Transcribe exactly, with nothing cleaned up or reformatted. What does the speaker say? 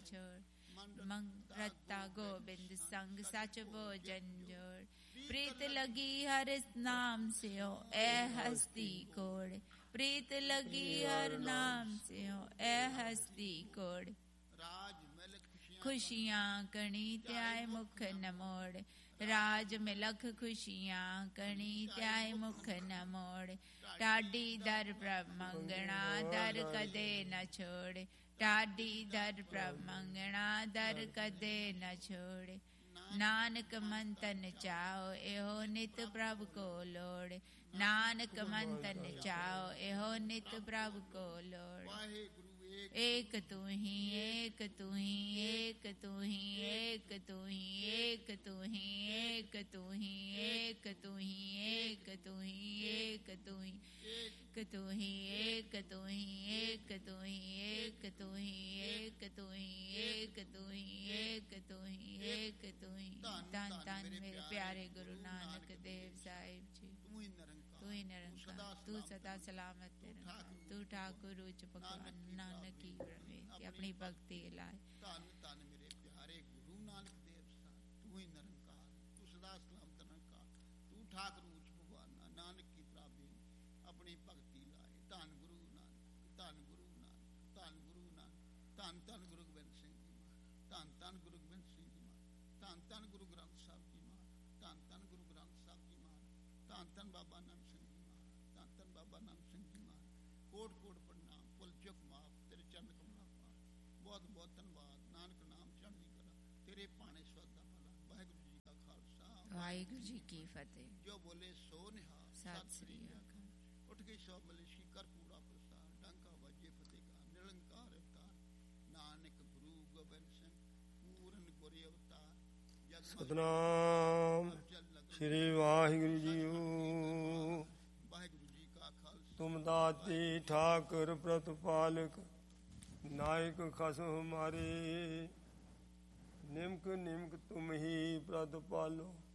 ਛੋੜ। ਮੰਗ ਰਤਾ ਗੋਬਿੰਦ ਸੰਗ ਸਚ ਭੋਜਨ ਜੋੜ। ਪ੍ਰੀਤ ਲਗੀ ਹਰ ਨਾਮ ਸਿਓ ਐ ਹਸਤੀ ਕੋੜ। ਪ੍ਰੀਤ ਲਗੀ ਹਰ ਨਾਮ ਸਿਓ ਐ ਹਸਤੀ ਕੋੜ। ਖੁਸ਼ੀਆਂ ਕਣੀ ਧਿਆਏ ਮੁਖ ਨ ਮੋੜ। ਰਾਜ ਮਿਲਖ ਖੁਸ਼ੀਆਂ ਕਣੀ ਧਿਆਏ ਮੁਖ ਨ ਮੋੜ। ਢਾਡੀ ਦਰ ਪ੍ਰਭ ਮੰਗਣਾ ਦਰ ਕਦੇ ਨ ਛੋੜ। ਢਾਡੀ ਦਰ ਪ੍ਰਭ ਮੰਗਣਾ ਦਰ ਕਦੇ ਨ ਛੋੜ। ਨਾਨਕ ਮਨ ਤਨ ਚਾਓ ਇਹੋ ਨਿਤ ਪ੍ਰਭ ਕੋ ਲੋੜ। ਨਾਨਕ ਮਨ ਤਨ ਚਾਓ ਇਹੋ ਨਿਤ ਪ੍ਰਭ ਕੋ ਲੋੜ। ਏਕ ਤੂੰ ਹੀ ਏਕ ਤੂੰ ਹੀ ਏਕ ਤੂੰ ਹੀ ਏਕ ਤੂੰ ਹੀ ਏਕ ਤੂੰ ਹੀ ਏਕ ਤੂੰ ਹੀ ਏਕ ਤੂੰ ਹੀ ਏਕ ਤੂੰ ਹੀ ਏਕ ਤੂੰ ਹੀ ਏਕ ਤੂੰ ਹੀ ਏਕ ਤੂੰ ਹੀ ਏਕ ਤੂੰ ਹੀ ਏਕ ਤੂੰ ਹੀ ਏਕ ਤੂੰ ਹੀ ਏਕ ਤੂੰ ਹੀ ਏਕ ਤੂੰ ਹੀ ਏਕ ਤੂੰ ਹੀ। ਧੰਨ ਧੰਨ ਮੇਰੇ ਪਿਆਰੇ ਗੁਰੂ ਨਾਨਕ ਦੇਵ ਸਾਹਿਬ ਜੀ। ਤੂੰ ਹੀ ਨਿਰੰਕਾਰ ਤੂੰ ਸਦਾ ਸਲਾਮਤ ਨਿਰੰਕਾਰ ਤੂੰ ਠਾਕੁਰ ਉੱਚ ਭਗਵਾਨ ਨਾਨਕ ਕੀ ਬੇਨਤੀ ਆਪਣੀ ਭਗਤੀ ਲਾਏ। ਧੰਨ ਧੰਨ ਮੇਰੇ ਪਿਆਰੇ ਗੁਰੂ ਨਾਨਕ ਦੇਵ ਸਾਹਿਬ। ਤੂੰ ਹੀ ਨਿਰੰਕਾਰ ਤੂੰ ਸਦਾ ਸਲਾਮਤ ਨਿਰੰਕਾਰ ਤੂੰ ਠਾਕੁਰ ਉੱਚ ਭਗਵਾਨ ਨਾਨਕ ਕੀ ਪ੍ਰਾਪਤੀ ਆਪਣੀ ਭਗਤੀ ਲਾਏ। ਧੰਨ ਗੁਰੂ ਨਾਨਕ ਧੰਨ ਗੁਰੂ ਨਾਨਕ ਧੰਨ ਗੁਰੂ ਨਾਨਕ ਧੰਨ ਧੰਨ ਗੁਰੂ ਗੋਬਿੰਦ ਸਿੰਘ ਜੀ ਮਹਾਰਾਜ। ਧੰਨ ਧੰਨ ਗੁਰੂ ਗੋਬਿੰਦ ਸਿੰਘ ਜੀ ਮਹਾਰਾਜ। ਧੰਨ ਧੰਨ ਗੁਰੂ ਗ੍ਰੰਥ ਸਾਹਿਬ ਜੀ ਮਹਾਰਾਜ। ਧੰਨ ਧੰਨ ਗੁਰੂ ਗ੍ਰੰਥ ਸਾਹਿਬ ਜੀ ਮਹਾਰਾਜ। ਧੰਨ ਧੰਨ ਬਾਬਾ ਨਾਨਕ ਸਿੰਘ ਜੀ ਮਹਾਰਾਜ। ਧੰਨ ਧੰਨ ਬਾਬਾ ਨਾਨਕ ਸਿੰਘ ਜੀ ਮਹਾਰਾਜ। ਕੋਟ ਕੋਟ ਪ੍ਰਣਾਮ ਭੁੱਲ ਚੁੱਕ ਮਾਫ ਤੇਰੇ ਚਰਨ ਕਮਲਾਂ ਪਾਸ। ਬਹੁਤ ਬਹੁਤ ਧੰਨਵਾਦ। ਨਾਨਕ ਨਾਮ ਚੜ੍ਹਦੀ ਕਲਾ ਤੇਰੇ ਭਾਣੇ ਸਵਦਾ ਭਲਾ। ਵਾਹਿਗੁਰੂ ਜੀ ਕਾ ਖਾਲਸਾ ਵਾਹਿਗੁਰੂ ਜੀ ਕੀ ਫਤਿਹ। ਜੋ ਬੋਲੇ ਸੋ ਨਿਹਾਲ। ਸਤਿ ਸ੍ਰੀ ਅਕਾਲ। ਉੱਠ ਕੇ ਸਭ ਮਲੇਸ਼ੀ ਕਰ ਪੂਰਾ ਪ੍ਰਸਾਰ। ਡੰਕਾ ਵਜੇ ਫਤਿਹ ਕਾ ਨਿਰੰਕਾਰ ਅਵਤਾਰ। ਨਾਨਕ ਗੁਰੂ ਗੋਬਿੰਦ ਸਿੰਘ ਪੂਰਨ ਗੁਰੇ ਅਵਤਾਰ। ਸਤਿਨਾਮ ਸ੍ਰੀ ਵਾਹਿਗੁਰੂ ਜੀਓ। ਵਾਹਿਗੁਰੂ ਜੀ ਕਾ ਖਾਲਸਾ। ਤੁਮ ਦਾਤੀ ਠਾਕੁਰ ਪ੍ਰਤਪਾਲਕ ਨਾਇਕ ਖਸਮ ਹਮਾਰੇ। ਨਿਮਕ ਨਿਮਕ ਤੁਮ ਹੀ ਪ੍ਰਤਪਾਲੋ।